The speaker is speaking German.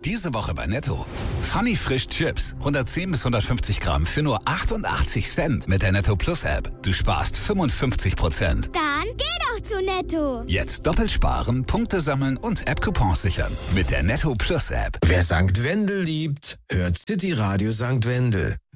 Diese Woche bei Netto. Funny Frisch Chips. 110 bis 150 Gramm für nur 88 Cent mit der Netto Plus App. Du sparst 55%. Dann geh doch zu Netto. Jetzt doppelt sparen, Punkte sammeln und App-Coupons sichern. Mit der Netto Plus App. Wer St. Wendel liebt, hört City Radio St. Wendel.